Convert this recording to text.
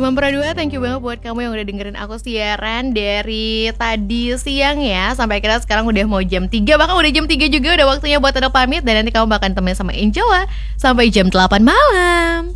Mempra 2, thank you banget buat kamu yang udah dengerin aku siaran dari tadi siang ya. Sampai akhirnya sekarang udah mau jam 3, bahkan udah jam 3 juga, udah waktunya buat ada pamit. Dan nanti kamu bakal temenin sama Angela sampai jam 8 malam.